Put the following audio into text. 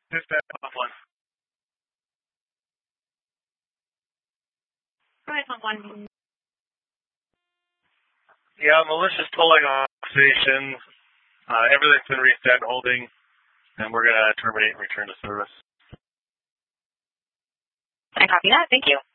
Just that off one. Go ahead, one. Yeah, malicious tolling off station. Everything's been reset holding, and we're going to terminate and return to service. I copy that. Thank you.